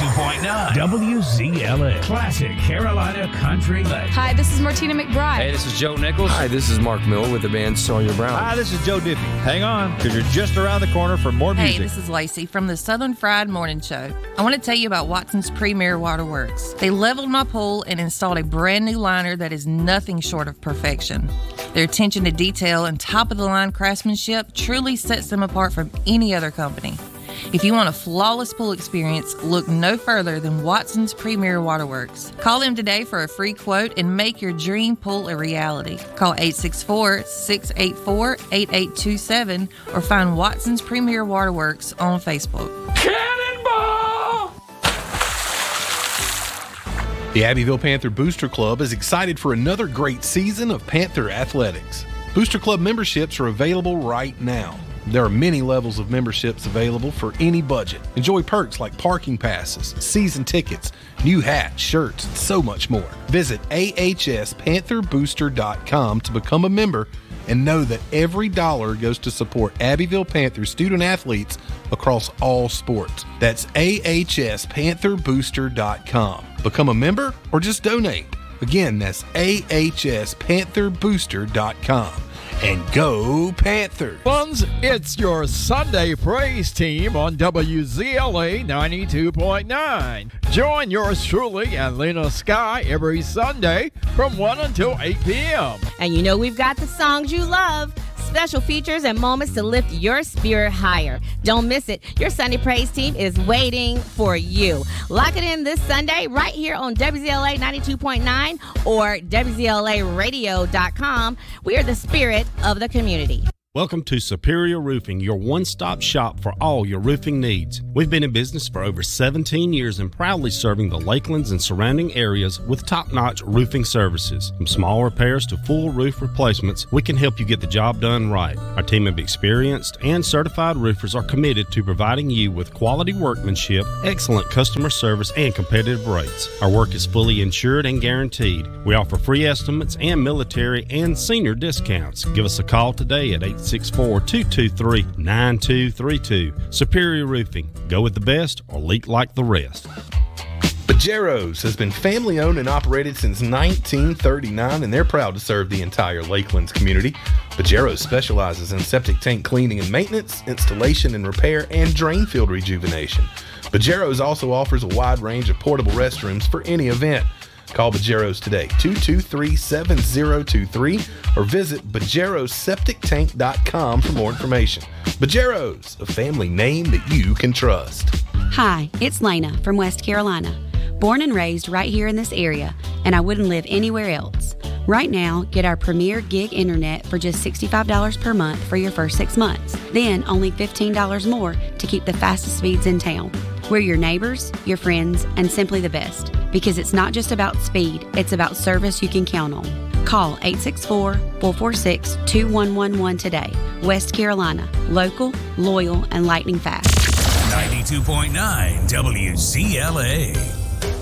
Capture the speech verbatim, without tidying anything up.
ninety-two point nine W Z L A. Classic Carolina Country Legend. Hi, this is Martina McBride. Hey, this is Joe Nichols. Hi, this is Mark Miller with the band Sawyer Brown. Hi, this is Joe Diffie. Hang on, because you're just around the corner for more music. Hey, this is Lacey from the Southern Fried Morning Show. I want to tell you about Watson's Premier Waterworks. They leveled my pool and installed a brand new liner that is nothing short of perfection. Their attention to detail and top-of-the-line craftsmanship truly sets them apart from any other company. If you want a flawless pool experience, look no further than Watson's Premier Waterworks. Call them today for a free quote and make your dream pool a reality. Call eight six four, six eight four, eight eight two seven or find Watson's Premier Waterworks on Facebook. Cannonball! The Abbeville Panther Booster Club is excited for another great season of Panther athletics. Booster Club memberships are available right now. There are many levels of memberships available for any budget. Enjoy perks like parking passes, season tickets, new hats, shirts, and so much more. Visit A H S panther booster dot com to become a member and know that every dollar goes to support Abbeville Panther student athletes across all sports. That's A H S panther booster dot com. Become a member or just donate. Again, that's A H S panther booster dot com. And go Panthers! Funds, it's your Sunday praise team on W Z L A ninety-two point nine. Join yours truly and Lena Sky every Sunday from one until eight p.m. And you know we've got the songs you love. Special features and moments to lift your spirit higher. Don't miss it. Your Sunday Praise team is waiting for you. Lock it in this Sunday right here on W Z L A ninety-two point nine or W Z L A radio dot com. We are the spirit of the community. Welcome to Superior Roofing, your one-stop shop for all your roofing needs. We've been in business for over seventeen years and proudly serving the Lakelands and surrounding areas with top-notch roofing services. From small repairs to full roof replacements, we can help you get the job done right. Our team of experienced and certified roofers are committed to providing you with quality workmanship, excellent customer service, and competitive rates. Our work is fully insured and guaranteed. We offer free estimates and military and senior discounts. Give us a call today at eight six four, two two three, nine two three two. Superior Roofing. Go with the best or leak like the rest. Bajeros has been family owned and operated since nineteen thirty-nine, and they're proud to serve the entire Lakelands community. Bajeros specializes in septic tank cleaning and maintenance, installation and repair, and drain field rejuvenation. Bajeros also offers a wide range of portable restrooms for any event. Call Bajeros today, two two three, seven zero two three, or visit bajeros septic tank dot com for more information. Bajeros, a family name that you can trust. Hi, it's Lena from West Carolina. Born and raised right here in this area, and I wouldn't live anywhere else. Right now, get our premier gig internet for just sixty-five dollars per month for your first six months. Then only fifteen dollars more to keep the fastest speeds in town. We're your neighbors, your friends, and simply the best. Because it's not just about speed, it's about service you can count on. Call eight six four, four four six, two one one one today. West Carolina. Local, loyal, and lightning fast. ninety-two point nine W Z L A.